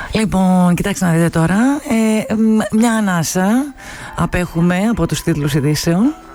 Λοιπόν, κοιτάξτε να δείτε τώρα. Μια ανάσα απέχουμε από τους τίτλους ειδήσεων.